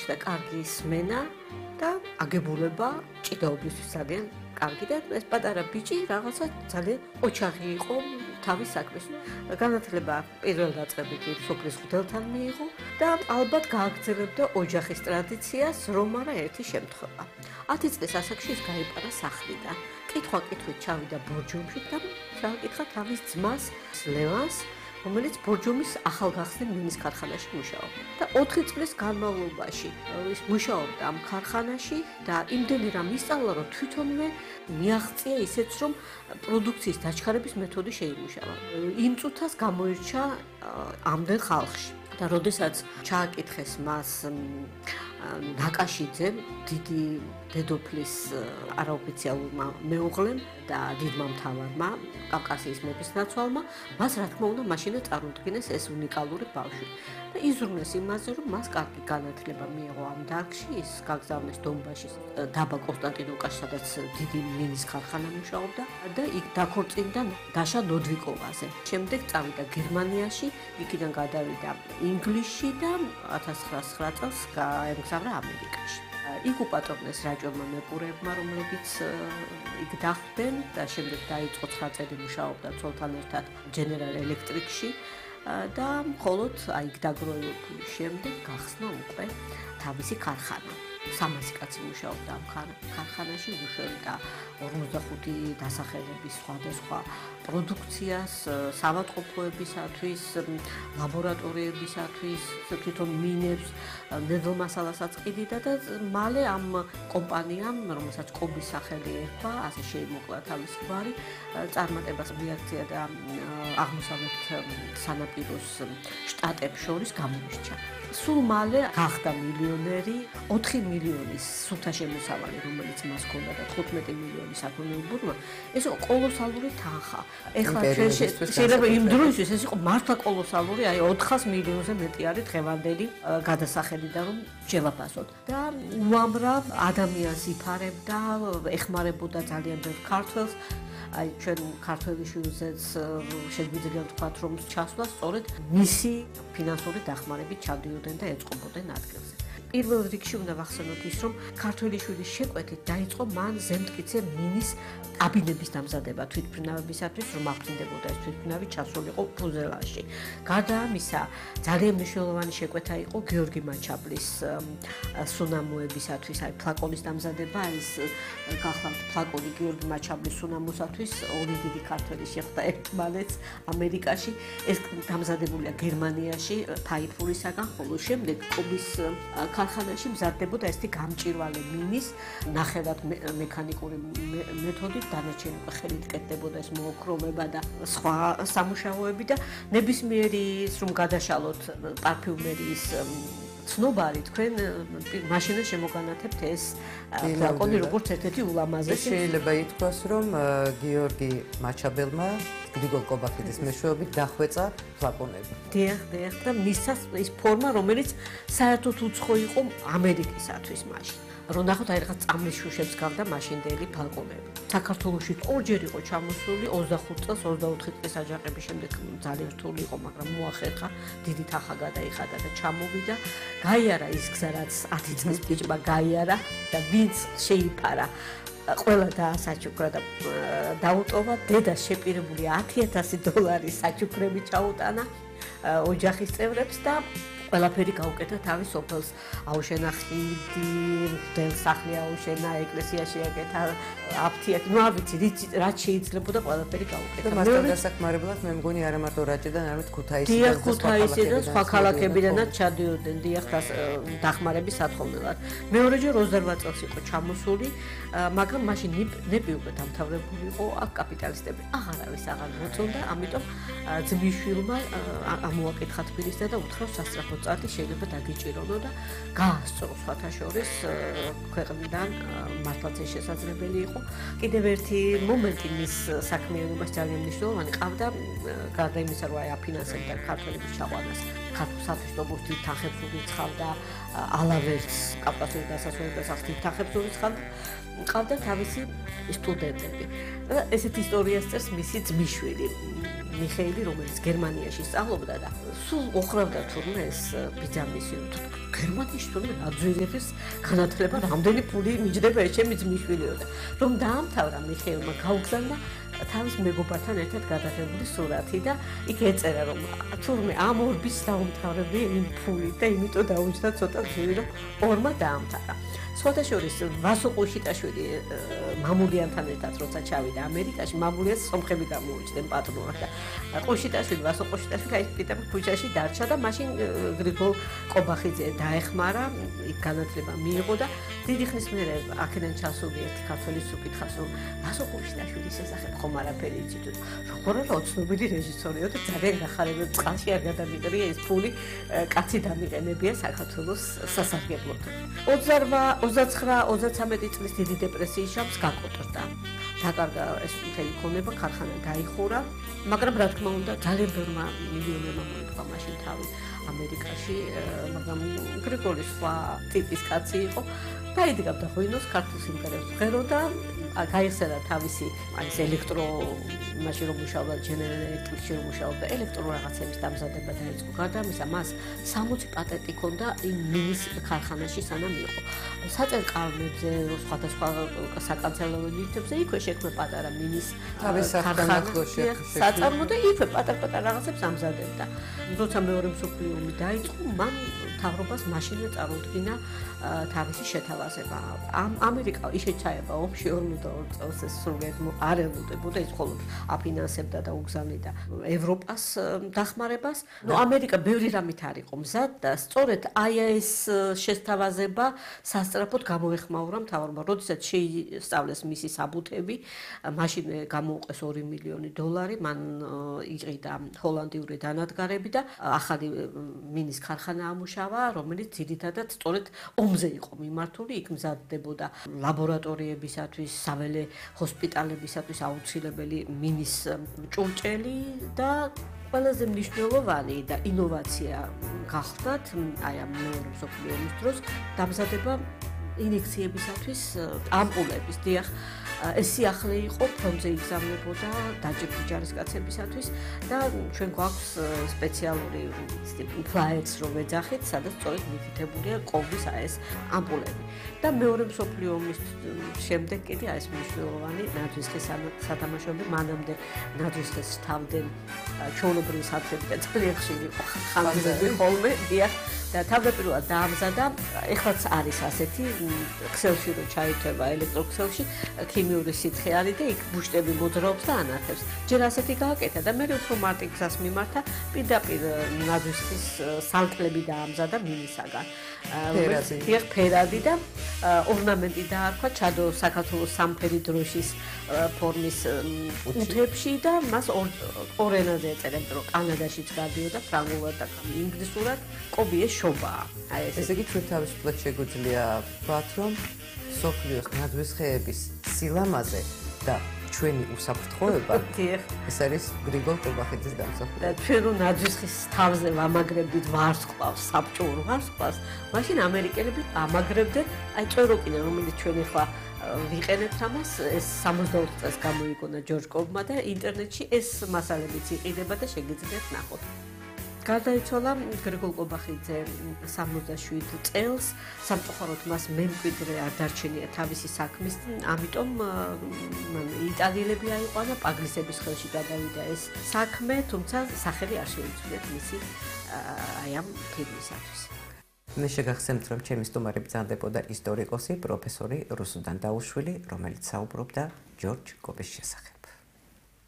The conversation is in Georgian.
გაუჩნდა კარგი სმენა და აგებულება ჭიდაობისთვის ძალიან კარგი და ეს პატარა ბიჭი რაღაცა ძალიან ოჩაღი იყო თავის საქმეს. განათლება პირველ დაწყებითი სოფლის მღვდელთან მიიღო და ალბათ გააგრძელებდა ოჯახის ტრადიციას, რომ არა ერთი შემთხვევა. 10 წლის ასაკში ის გაიპარა სახლიდან. კითხვა-კითხვით ჩავიდა ბორჯომში და ჩააკითხა თავის ძმას ლევანს, რომელიც ბორჯომის ახალგახსნილ მინის ქარხანაში მუშაობდა. და 4 წლის განმავლობაში ის მუშაობდა ამ ქარხანაში და იმდენი რამ ისწავლა, რომ თვითონვე მიაღწია ისეც, რომ პროდუქციის დაჩქარების მეთოდი შეიმუშავა. იმ წუთას გამოირჩა ამდენ ხალხში. და როდესაც ჩააკითხეს მას ნაკაშიძემ, დიდი დედოფლის არაოფიციალურმა მეუღლემ და დიდმა მთავარმა, კავკასიის მეფის ნაცვალმა, მას რა თქმა უნდა მაშინაც წარმოუდგინეს ეს უნიკალური ბავშვი. და იზრუნეს იმაზე, რომ მას კარგი განათლება მიიღო ამ დარგში, ის გაგზავნეს დონბაშის დაბა კონსტანტინოვკაში, სადაც დიდი მინის ქარხანა მუშაობდა და იქ დაქორწინდა დაშა ნოდვიკოვაზე. შემდეგ წავიდა გერმანიაში, იქიდან გადავიდა ინგლისში და 1909 წელს გაემგზავრა ამერიკაში. იქ უპატრონეს რაჭვებმა მეპურეებმა, რომლებიც იქ დახვდნენ და შემდეგ დაიწყო 9 წელი მუშაობდა ცოლთან ერთად General Electric-ში და მხოლოდ იქ დაგროვებული შემდეგ გახსნა უკვე თავისი ქარხანა. 300 კაცი მუშაობდა ამ ქარხანაში, უშევდა 45 დასახელების სხვადასხვა პროდუქციას, საავადმყოფოებისათვის, ლაბორატორიებისათვის, თვითონ მინებს, ნედლმასალასაც ყიდიდა და მალე ამ კომპანიამ, რომელსაც კობის სახელი ერქვა, ასე შეიმოკლა თავის გვარი, წარმატებას მიაღწია და აღმოსავლეთ სანაპიროს შტატებს შორის გამოირჩა. სულ მალე გახდა მილიონერი, 4 მილიონის სუფთა შემოსავალი, რომელიც მას ჰქონდა და 15 მილიონი საქონელობურმა, ეს იყო კოლოსალური თანხა. ეხლა შეიძლება იმ დროისთვის ეს იყო მართლა კოლოსალური, აი 400 მილიონზე მეტი არის დღევანდელი გადასახედიდან რომ შევაფასოთ. და უამრავ ადამიანს იფარებდა, ეხმარებოდა ძალიან ბევრ ქართველს. აი ჩვენ ქართველი შვილზეც შეგვიძლია ვთქვათ, რომ ჩასვლა სწორედ მისი ფინანსური დახმარებით ჩადიოდნენ და ეწყობოდნენ ადგილზე. პირველ რიგში უნდა ვახსენოთ ის, რომ ქართველი შვილის შეკვეთით დაიწყო მან ზემტკიცე მინის კაბინების დამზადება თვითმფრინავებისათვის, რომ აფრინდებოდა ეს თვითმფრინავი ჩასულიყო ფუზელაჟში. გარდა ამისა, ძალიან მნიშვნელოვანი შეკვეთა იყო გიორგი მაჩაბლის სუნამოებისათვის, აი ფლაკონის დამზადება, ის გახლავთ ფლაკონი გიორგი მაჩაბლის სუნამოსათვის, ორი დიდი ქართველი შეხვდა ერთმანეთს ამერიკაში, ეს დამზადებულია გერმანიაში, ფაიფურისაგან, ხოლო შემდეგ კობის ქარხანაში მზადდებოდა ესეთი გამჭვირვალე მინის ნახევრად მექანიკური მეთოდით, დანარჩენი უკვე ხელით კეთდებოდა ეს მოოქრომება და სხვა სამუშაოები და ნებისმიერი ის რომ გადაშალოთ პარფიუმერიის ცნობარი თქვენ მაშინაც შემოგანათებთ ეს ფლაკონი როგორც ერთ-ერთი ულამაზესი. შეიძლება ითქვას, რომ გიორგი მაჩაბელმა გრიგოლ კობახიძის მეშვეობით დახვეწა ფლაკონები. დიახ, და მისცეს ის ფორმა, რომელიც საერთოდ უცხო იყო ამერიკისათვის მაშინ. რომ ნახოთ აი რაღაც წამლის შუშებს გავდა მაშინდელი ფლაკონები. საქართველოში ორჯერ იყო ჩამოსული 25 წელს 24 წლის აჯანყების შემდეგ ძალიან რთული იყო, მაგრამ მოახერხა, დიდი თანხა გადაიხადა და ჩამოვიდა. გაიარა ის გზა, რაც 10 წლის ბიჭმა გაიარა და ვინც შეიფარა ყველა დაასაჩუქრა და დაუტოვა, დედას შეპირებული $10,000 საჩუქრები ჩაუტანა ოჯახის წევრებს და ყველაფერი გაუკეთა თავის სოფელს. აუშენა ხიდი, მღვდელსახლი აუშენა, ეკლესია შეაკეთა, აფთიაქი, ну არ ვიცი, რაც შეიძლებოდა ყველაფერი გაუკეთა. და მასთან დასახმარებლად მე მგონი არა მარტო რაჭიდან, არამედ ქუთაისიდან და სხვა ქალაქებიდანაც ჩადიოდნენ დიახ დახმარების სათხოვნელად. მეორეჯერ 28 წელს იყო ჩამოსული, მაგრამ მაშინ ნეპი უკვე დამთავრებული იყო, აქ კაპიტალისტები აღარავის აღარ მოწონდა, ამიტომ ძმისშვილმა ამოაკითხა თბილისსა და უთხრა სასწრაფო წარდი შეიძლება დაგიჭირონო და გაასწრო სხვათა შორის ქვეყნიდან მართლაც ეს შესაძლებელი იყო. კიდევ ერთი მომენტი მის საქმიანობას ძალიან მნიშვნელოვანი ყავდა, გარდა იმისა, რომ აი აფინანსებდა ქართველების ჩაყვანას, ქართულ საფეხბურთოს დიდ თანხებს უცხავდა, ალავერს კავკასიური დასასრულებლად დიდ თანხებს უცხავდა, ყავდა თავისი სტუდენტები. ესეთ ისტორიას წერს მისი ძმისშვილი მიხეილი, რომელიც გერმანიაში სწავლობდა და სულ ოხრავდა თურმე ეს ბიძამისი გერმანიაში თურმე აძვირების განათლება რამდენი ფული მიჯდება ეს ჩემი ძმისშვილიო და რომ დაამთავრა მიხეილმა გაუგზავნა თავის მეგობართან ერთად გადაღებული სურათი და იქ ეწერა რომ თურმე ამ ორბის დაუმთავრებია იმ ფული და იმიტომ დაუჯდა ცოტა ძვირი რომ ორმა დაამთავრა. სხვათა შორის ვასო ყოშიტაშვილი მამულიანთან ერთად როცა ჩავიდა ამერიკაში, მამულიას სომხები გამოუჩნდნენ პატრონად და ყოშიტაშვილი ვასო ყოშიტაშვილი აი პიტერ ქუჩაში დარჩა და მაშინ გრიგოლ კობახიძე დაეხმარა, იქ განათლება მიიღო და დიდი ხნის მერე აქედან ჩასული ერთი ქართველი უკითხავს რომ ვასო ყოშიტაშვილის შესახებ ხომ არაფერი იცით თუ როგორ არა ცნობილი რეჟისორია და ძალიან გახარებულ წყალში არ გადამიყრია ეს ფული კაცი დამიყენებია საქართველოს სასარგებლოდ. 29-33 წლის დიდი დეპრესიის შამს გაკოტრდა. დაკარგა ეს მთელი ქონება, ქარხანა დაიხურა, მაგრამ რა თქმა უნდა ძალიან ბევრმა მილიონერმა მოიგო მაშინ თავი ამერიკაში, მაგრამ გრიგოლი სხვა ტიპის კაცი იყო. დაიდგა და ღვინოს ქართულ სიმღერებს ვღეროდა, გაიხსენა თავისი ეს ელექტრო მაშინ რომ მუშაობდა General Electric-ში რომ მუშაობდა ელექტრო რაღაცების დამზადება დაიწყო. გარდა ამისა მას 60 პატენტი ჰქონდა იმ მინის ქარხანაში სანამ იყო. საწერ-კალმებზე, სხვადასხვა საკანცელრო ნივთებზე იქვე შექმნა პატარა მინის ქარხანაში საწარმო და იქვე პატარ-პატარ რაღაცებს ამზადებდა. როცა მეორე მსოფლიო ომი დაიწყო, მან მთავრობას მაშინვე წარუდგინა თავისი შეთავაზება. ამერიკა ისე ჩაება ომში 42 წელს ეს სრულად არ ელოდებოდა, ის მხოლოდ აფინანსებდა და უგზავნიდა ევროპას დახმარებას. ამერიკა ბევრი რამით არ იყო მზად და სწორედ აი ეს შესთავაზება სასწრაფოდ გამოეხმაურა მთავრობამ. როდესაც შეისწავლეს მისი საბუთები, მაშინ გამოუყეს $2 მილიონი, მან იყიდა ჰოლანდიური დანადგარები და ახალი მინის ქარხანა ამუშავა, რომელიც ძირითადად სწორედ ომზე იყო მიმართული, იქ მზადდებოდა ლაბორატორიებისათვის, საველე ჰოსპიტალებისათვის აუცილებელი მინის ჭურჭელი და ყველაზე მნიშვნელოვანი და ინოვაცია გახლდათ აი ამ მეორე მსოფლიო ომის დროს დამზადება ინექციებისათვის ამპულების. დიახ, ეს სიახლე იყო ფრონტზე იგზავნებოდა დაჭერილი ჯარისკაცებისათვის და ჩვენ გვაქვს სპეციალური ფლაიერს რომ ვეძახით, სადაც სწორედ მითითებულია კობის ეს ამპულები. და მეორე მსოფლიო ომის შემდეგ კიდე ეს მნიშვნელოვანი ნაძვისხის სათამაშოები, მანამდე ნაძვისხის თავდნენ ჩვეულებრივი სათრები და ძალიან ხშირი იყო ხანძრები ხოლმე, დიახ. და თავდაპირველად დაამზადა, ეხლაც არის ასეთი ქსელში რო ჩაირთვება ელექტროქსელში, ქიმიური სითხე არის და იქ ბუშტები მოძრაობს და ანათებს. ჯერ ასეთი გააკეთა და მე უფრო მარტივ გზას მიმართა, პირდაპირ ნაძვისხის სალკლები დაამზადა მინისაგან. ფერადი და ორნამენტი დაარქვა, ჩადო საქართველოს სამფერი დროშის ფორმის უთებში და მას ორ ენაზე ეწერებდა, რომ კანადაშიც გადიოდა ფრანგულად და ინგლისურად, კობიეს შობაა. ესე იგი ჩვენ თავისუფლად შეგვიძლია ვთქვათ, რომ მსოფლიოს ნაძვისხეების სილამაზე და ჩვენი უსაფრთხოება ეს არის გრიგოლ კობახიძის დამსახურება. და ჩვენ რომ ნაძვისხის თავზე ვამაგრებდით ვარსკვლავს, საბჭოურ ვარსკვლავს, მაშინ ამერიკელები ამაგრებდნენ აი წეროკინე, რომელიც ჩვენ ახლა ვიყენებთ ამას, ეს 62 წელს გამოიგონა ჯორჯ კობმა და ინტერნეტში ეს მასალებიც იყიდება და შეგიძლიათ ნახოთ. გარდაიცვალა გრიგოლ კობახიძე 67 წელს, სამწუხაროდ მას მემკვიდრე არ დარჩენია თავისი საქმის, ამიტომ მან იტალიელები აიყვანა, პაგლისების ხელში გადავიდა ეს საქმე, თუმცა სახელი არ შეუძლიათ მისი აი ამ ფილმისათვის. მე შეგახსენებთ, რომ ჩემი სტუმარი ბრძანდებოდა ისტორიკოსი, პროფესორი რუსუდან დაუშვილი, რომელიც საუბრობდა ჯორჯ კობის შესახებ.